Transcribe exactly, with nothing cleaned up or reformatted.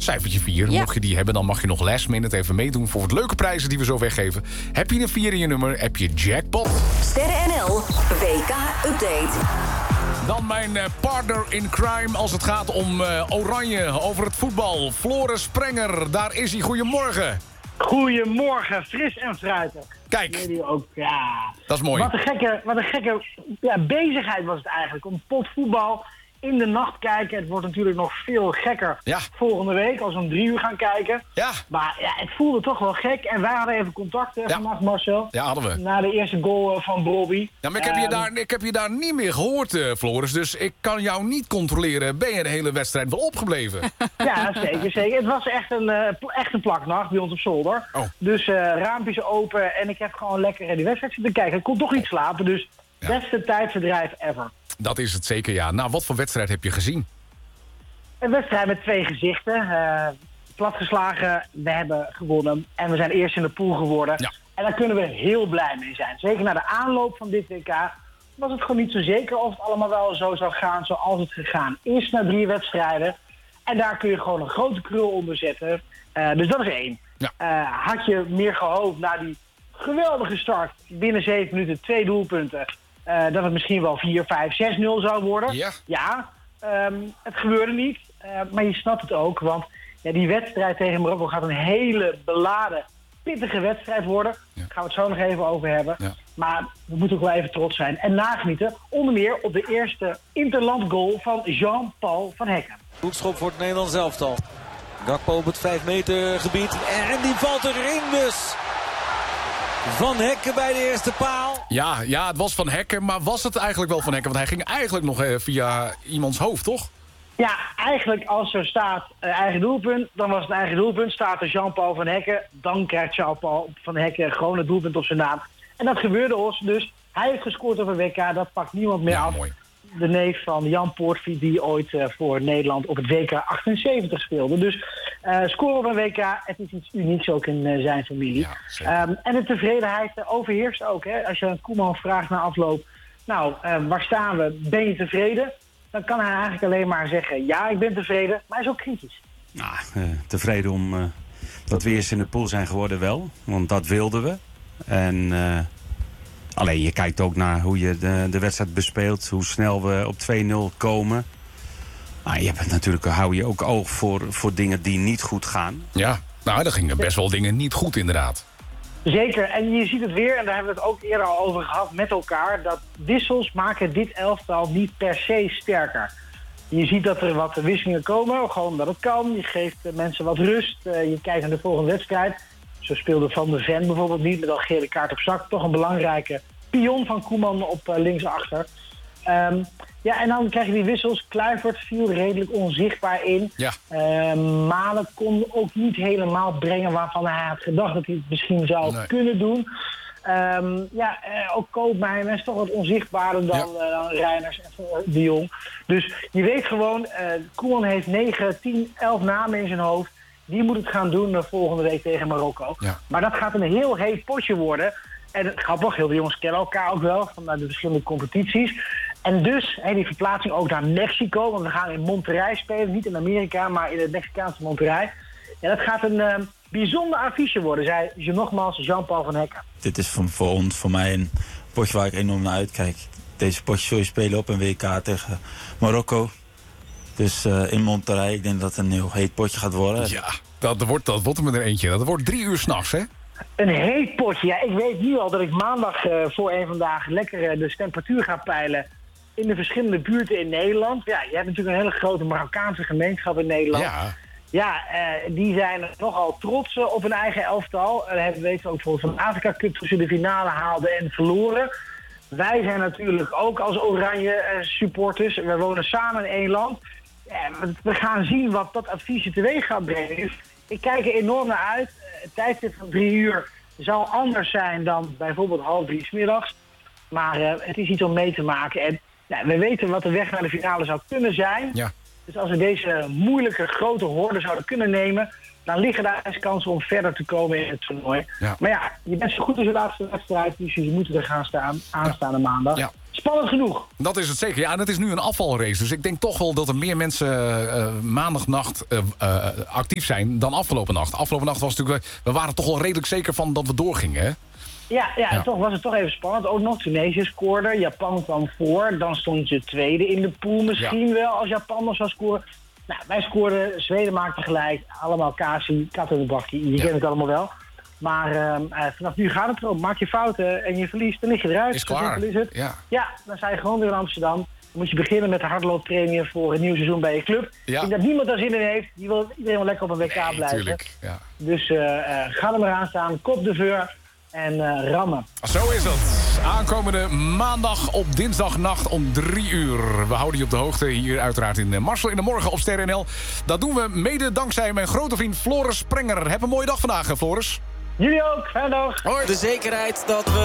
Cijfertje vier. Ja. Mocht je die hebben, dan mag je nog last minute even meedoen... voor wat leuke prijzen die we zo weggeven. Heb je een vier in je nummer, heb je jackpot. Sterren N L W K-update. Dan mijn uh, partner in crime als het gaat om uh, Oranje over het voetbal. Floris Sprenger, daar is hij. Goedemorgen. Goedemorgen, fris en fruitig. Kijk, Jullie ook, ja. dat is mooi. Wat een gekke, wat een gekke ja, bezigheid was het eigenlijk. Om potvoetbal in de nacht kijken. Het wordt natuurlijk nog veel gekker Ja. volgende week als we om drie uur gaan kijken. Ja, Maar ja, het voelde toch wel gek. En wij hadden even contact eh, Ja. vannacht, Marcel. ja, hadden we. Na de eerste goal eh, van Brobby. Ja, maar ik heb, je Ehm, daar, ik heb je daar niet meer gehoord, uh, Floris. Dus ik kan jou niet controleren. Ben je de hele wedstrijd wel opgebleven? Ja, zeker, zeker. Het was echt een, eh, pl- echt een plaknacht bij ons op zolder. Oh. Dus eh raampjes open en ik heb gewoon lekker die wedstrijd zitten kijken. Ik kon toch niet slapen, dus Ja. beste tijdverdrijf ever. Dat is het zeker, ja. Nou, wat voor wedstrijd heb je gezien? Een wedstrijd met twee gezichten. eh platgeslagen, we hebben gewonnen en we zijn eerst in de pool geworden. Ja. En daar kunnen we heel blij mee zijn. Zeker na de aanloop van dit W K was het gewoon niet zo zeker of het allemaal wel zo zou gaan zoals het gegaan is na drie wedstrijden. En daar kun je gewoon een grote krul onder zetten. Eh, dus dat is één. Ja. Eh, had je meer gehoopt na die geweldige start, binnen zeven minuten twee doelpunten, eh, dat het misschien wel vier, vijf, zes nul zou worden? Ja. Ja, ehm, het gebeurde niet. Eh, maar je snapt het ook, want ja, die wedstrijd tegen Marokko gaat een hele beladen, pittige wedstrijd worden. Ja. Daar gaan we het zo nog even over hebben. Ja. Maar we moeten ook wel even trots zijn en nagenieten. Onder meer op de eerste interland goal van Jean-Paul van Hekken. Hoekschop voor het Nederlands elftal. Gakpo op het vijf meter gebied. En die valt erin dus. Van Hekken bij de eerste paal. Ja, ja, het was Van Hekken, maar was het eigenlijk wel Van Hekken? Want hij ging eigenlijk nog eh, via iemands hoofd, toch? Ja, eigenlijk als er staat uh, eigen doelpunt, dan was het eigen doelpunt. Staat er Jean-Paul van Hekken, dan krijgt Jean-Paul van Hekken gewoon het doelpunt op zijn naam. En dat gebeurde ons, dus hij heeft gescoord op een W K, dat pakt niemand meer Ja, af. mooi. De neef van Jan Poortvliet, die ooit uh, voor Nederland op het W K achtenzeventig speelde. Dus uh, scoren op een W K, het is iets unieks ook in uh, zijn familie. Ja, zeker. Um, en de tevredenheid uh, overheerst ook. Hè? Als je aan Koeman vraagt na afloop, nou, uh, waar staan we? Ben je tevreden? Dan kan hij eigenlijk alleen maar zeggen, ja, ik ben tevreden, maar hij is ook kritisch. Nou, uh, tevreden om uh, dat we eerst in de pool zijn geworden wel. Want dat wilden we. En uh, alleen je kijkt ook naar hoe je de, de wedstrijd bespeelt. Hoe snel we op twee nul komen. Maar je hebt natuurlijk, hou je ook oog voor, voor dingen die niet goed gaan. Ja, nou, daar gingen best wel dingen niet goed, inderdaad. Zeker, en je ziet het weer, en daar hebben we het ook eerder al over gehad met elkaar, dat wissels maken dit elftal niet per se sterker. Je ziet dat er wat wisselingen komen, gewoon omdat het kan. Je geeft mensen wat rust, je kijkt naar de volgende wedstrijd. Zo speelde Van de Ven bijvoorbeeld niet met al gele kaart op zak. Toch een belangrijke pion van Koeman op linksachter. Um, ja, en dan krijg je die wissels. Kluivert viel redelijk onzichtbaar in. Ja. Um, Malen kon ook niet helemaal brengen waarvan hij had gedacht dat hij het misschien zou Nee. kunnen doen. Um, ja, uh, ook Koopmeijer is toch wat onzichtbaarder dan, Ja. uh, dan Reiners en uh, de Jong. Dus je weet gewoon, uh, Koeman heeft negen, tien, elf namen in zijn hoofd. Die moet het gaan doen uh, volgende week tegen Marokko. Ja. Maar dat gaat een heel heet potje worden. En grappig, heel veel jongens kennen elkaar ook wel van de verschillende competities. En dus he, die verplaatsing ook naar Mexico. Want we gaan in Monterrey spelen, niet in Amerika, maar in het Mexicaanse Monterrey. Ja, dat gaat een uh, bijzonder affiche worden, zei je nogmaals Jean-Paul van Hekken. Dit is voor, voor ons, voor mij, een potje waar ik enorm naar uitkijk. Deze potje zul je spelen op een W K tegen Marokko. Dus uh, in Monterrey, ik denk dat het een heel heet potje gaat worden. Ja, dat wordt, dat wordt er er eentje. Dat wordt drie uur s'nachts, hè? Een heet potje. Ja, ik weet nu al dat ik maandag uh, voor een vandaag lekker uh, de temperatuur ga peilen in de verschillende buurten in Nederland. Ja, je hebt natuurlijk een hele grote Marokkaanse gemeenschap in Nederland. Ja. Ja, uh, die zijn nogal trots uh, op hun eigen elftal. Uh, hebben we weten ook bijvoorbeeld van de Afrika Cup toen ze de finale haalden en verloren. Wij zijn natuurlijk ook als Oranje uh, supporters. We wonen samen in één land. Ja, we gaan zien wat dat advies teweeg gaat brengen. Dus ik kijk er enorm naar uit. Het tijdstip van drie uur zal anders zijn dan bijvoorbeeld half drie 's middags. Maar uh, het is iets om mee te maken. En ja, we weten wat de weg naar de finale zou kunnen zijn. Ja. Dus als we deze moeilijke, grote horde zouden kunnen nemen, dan liggen daar eens kansen om verder te komen in het toernooi. Ja. Maar ja, je bent zo goed als je laatste wedstrijd, dus je moet er gaan staan aanstaande maandag. Ja. Spannend genoeg. Dat is het zeker. Ja, en het is nu een afvalrace. Dus ik denk toch wel dat er meer mensen uh, maandagnacht uh, uh, actief zijn dan afgelopen nacht. Afgelopen nacht was natuurlijk... We waren toch wel redelijk zeker van dat we doorgingen, hè? Ja, ja, Ja. en toch was het toch even spannend. Ook nog, Tunesië scoorde, Japan kwam voor. Dan stond je tweede in de pool misschien Ja. wel als Japan nog zou scoren. Nou, wij scoorden, Zweden maakte gelijk. Allemaal Kasi, kat in de bakkie. Je Ja. kent het allemaal wel. Maar uh, uh, vanaf nu gaat het erom. Maak je fouten en je verliest, dan lig je eruit. Is Zo klaar. simpel is het. Ja. Ja, dan sta je gewoon weer in Amsterdam. Dan moet je beginnen met de hardlooptrainingen voor een nieuw seizoen bij je club. Ja. Ik denk dat niemand daar zin in heeft. Die wil iedereen wel lekker op een W K Nee, blijven. tuurlijk. Ja. Dus uh, uh, ga er maar aan staan, kop de veur en uh, rammen. Zo is het. Aankomende maandag op dinsdagnacht om drie uur. We houden je op de hoogte hier uiteraard in Marcel in de Morgen op Ster N L. Dat doen we mede dankzij mijn grote vriend Floris Sprenger. Heb een mooie dag vandaag, Floris. Jullie ook, fijne dag. Hoi. De zekerheid dat we